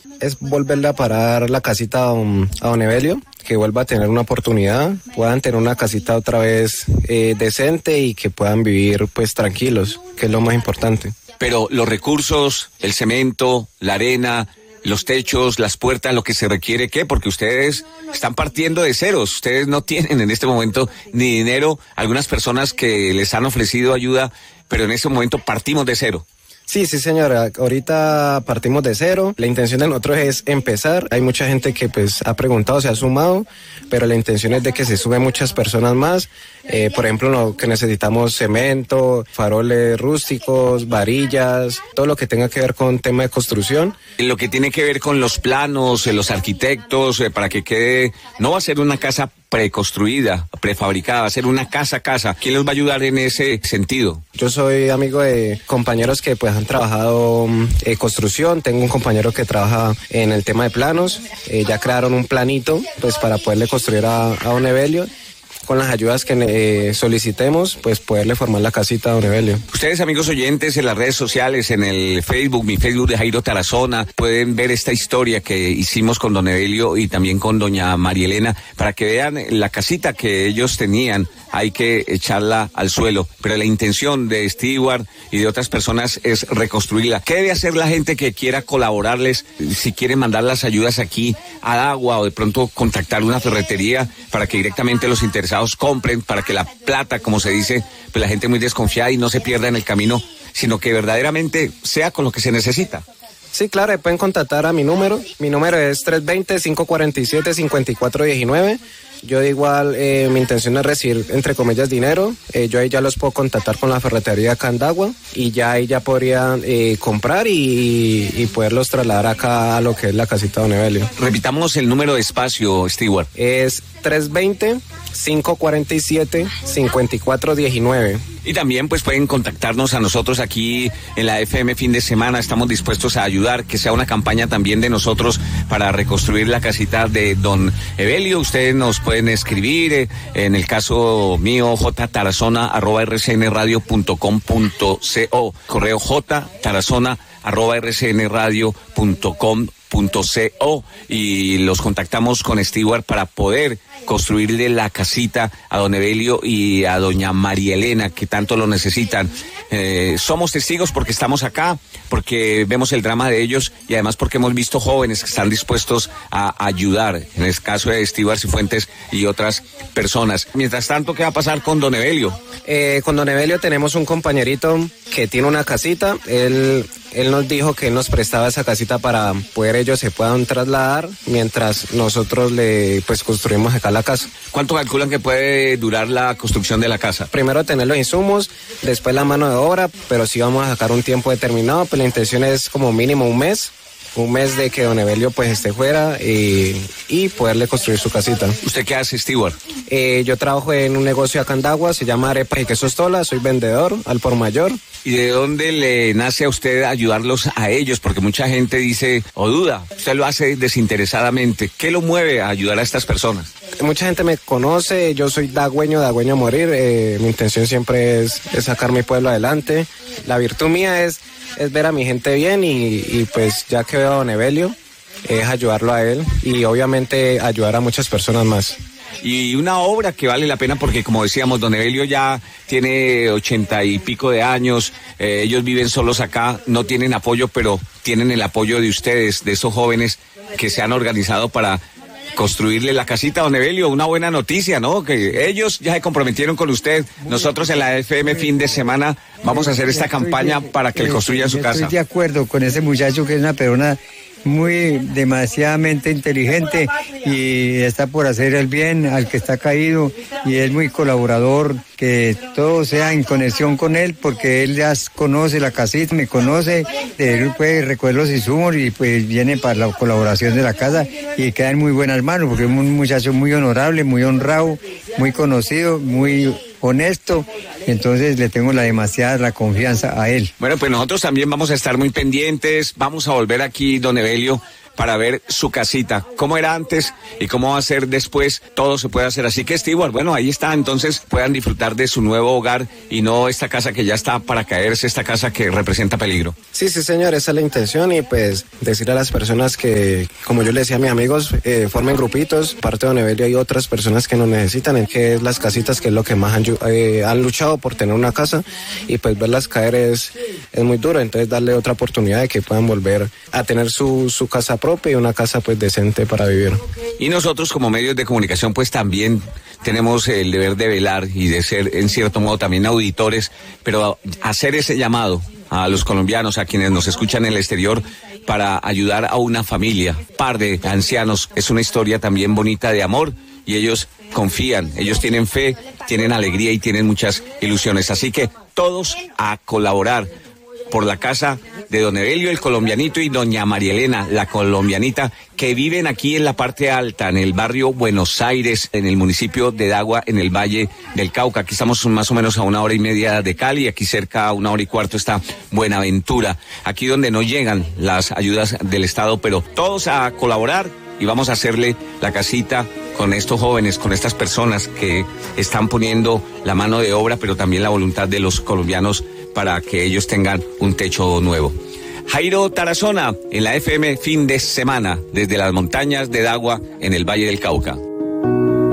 es volverle a parar la casita a don Evelio, que vuelva a tener una oportunidad, puedan tener una casita otra vez decente y que puedan vivir pues tranquilos, que es lo más importante. Pero los recursos, el cemento, la arena, los techos, las puertas, lo que se requiere, ¿qué? Porque ustedes están partiendo de ceros, ustedes no tienen en este momento ni dinero, algunas personas que les han ofrecido ayuda, pero en este momento partimos de cero. Sí, señora, ahorita partimos de cero, la intención de nosotros es empezar, hay mucha gente que pues ha preguntado, se ha sumado, pero la intención es de que se sumen muchas personas más, por ejemplo, lo que necesitamos cemento, faroles rústicos, varillas, todo lo que tenga que ver con tema de construcción. Lo que tiene que ver con los planos, los arquitectos, para que quede, no va a ser una casa preconstruida, prefabricada, va a ser una casa. ¿Quién los va a ayudar en ese sentido? Yo soy amigo de compañeros que pues han trabajado construcción, tengo un compañero que trabaja en el tema de planos, ya crearon un planito pues para poderle construir a don Evelio. Con las ayudas que solicitemos, pues poderle formar la casita a don Evelio. Ustedes, amigos oyentes, en las redes sociales, en el Facebook, mi Facebook de Jairo Tarazona, pueden ver esta historia que hicimos con don Evelio y también con doña María Elena, para que vean la casita que ellos tenían. Hay que echarla al suelo, pero la intención de Stewart y de otras personas es reconstruirla. ¿Qué debe hacer la gente que quiera colaborarles, si quieren mandar las ayudas aquí a Agua o de pronto contactar una ferretería para que directamente los interesados compren, para que la plata, como se dice, pues la gente muy desconfiada y no se pierda en el camino, sino que verdaderamente sea con lo que se necesita? Sí, claro, pueden contactar a mi número es 320-547-5419. Yo de igual, mi intención es recibir, entre comillas, dinero. Yo ahí ya los puedo contactar con la ferretería Candagua y ya ahí ya podrían comprar y poderlos trasladar acá a lo que es la casita de don Evelio. Repitamos el número de espacio, Stewart. Es 320-547-5419. Y también pues pueden contactarnos a nosotros aquí en la FM Fin de Semana. Estamos dispuestos a ayudar, que sea una campaña también de nosotros para reconstruir la casita de don Evelio. Ustedes nos pueden escribir, en el caso mío, jtarazona@rcnradio.com.co, correo jtarazona@rcnradio.com.co, y los contactamos con Stewart para poder construirle la casita a don Evelio y a doña María Elena, que tanto lo necesitan. Somos testigos porque estamos acá, porque vemos el drama de ellos y además porque hemos visto jóvenes que están dispuestos a ayudar, en el caso de Stewart Cifuentes y otras personas. Mientras tanto, ¿qué va a pasar con don Evelio? Con don Evelio tenemos un compañerito que tiene una casita. Él nos dijo que él nos prestaba esa casita para poder ellos se puedan trasladar mientras nosotros le pues construimos acá la casa. ¿Cuánto calculan que puede durar la construcción de la casa? Primero tener los insumos, después la mano de obra, pero si vamos a sacar un tiempo determinado, pues la intención es como mínimo un mes de que don Evelio pues esté fuera y poderle construir su casita. ¿Usted qué hace, Stewart? Yo trabajo en un negocio acá en Candagua, se llama Arepas y Quesos Tola, soy vendedor al por mayor. ¿Y de dónde le nace a usted ayudarlos a ellos? Porque mucha gente dice o duda, usted lo hace desinteresadamente. ¿Qué lo mueve a ayudar a estas personas? Mucha gente me conoce, yo soy dagüeño a morir, mi intención siempre es sacar mi pueblo adelante. La virtud mía es ver a mi gente bien y pues ya que veo a don Evelio, es ayudarlo a él y obviamente ayudar a muchas personas más. Y una obra que vale la pena porque, como decíamos, don Evelio ya tiene 80 y pico de años, ellos viven solos acá, no tienen apoyo, pero tienen el apoyo de ustedes, de esos jóvenes que se han organizado para construirle la casita a don Evelio. Una buena noticia, ¿no? Que ellos ya se comprometieron con usted. Nosotros en la FM Fin de Semana vamos a hacer esta campaña para que le construyan su casa. Estoy de acuerdo con ese muchacho que es una persona muy demasiadamente inteligente y está por hacer el bien al que está caído y es muy colaborador, que todo sea en conexión con él porque él ya conoce la casita, me conoce, él puede recoger los insumos y pues viene para la colaboración de la casa y queda en muy buenas manos porque es un muchacho muy honorable, muy honrado, muy conocido, muy honesto, entonces le tengo la confianza a él. Bueno, pues nosotros también vamos a estar muy pendientes, vamos a volver aquí, don Evelio, para ver su casita, cómo era antes y cómo va a ser después, todo se puede hacer. Así que Stewart, bueno, ahí está, entonces puedan disfrutar de su nuevo hogar y no esta casa que ya está para caerse, esta casa que representa peligro. Sí, señor, esa es la intención y pues decir a las personas que, como yo le decía a mis amigos, formen grupitos, parte de Don Evelio hay otras personas que nos necesitan, que es las casitas, que es lo que más han luchado por tener una casa y pues verlas caer es muy duro, entonces darle otra oportunidad de que puedan volver a tener su casa propia y una casa pues decente para vivir. Y nosotros como medios de comunicación pues también tenemos el deber de velar y de ser en cierto modo también auditores, pero hacer ese llamado a los colombianos, a quienes nos escuchan en el exterior, para ayudar a una familia, par de ancianos. Es una historia también bonita de amor y ellos confían, ellos tienen fe, tienen alegría y tienen muchas ilusiones. Así que todos a colaborar por la casa de Don Evelio, el colombianito, y doña María Elena, la colombianita, que viven aquí en la parte alta, en el barrio Buenos Aires, en el municipio de Dagua, en el Valle del Cauca. Aquí estamos más o menos a 1:30 de Cali, aquí cerca a 1:15 está Buenaventura, aquí donde no llegan las ayudas del Estado, pero todos a colaborar y vamos a hacerle la casita con estos jóvenes, con estas personas que están poniendo la mano de obra, pero también la voluntad de los colombianos para que ellos tengan un techo nuevo. Jairo Tarazona, en la FM Fin de Semana, desde las montañas de Dagua, en el Valle del Cauca.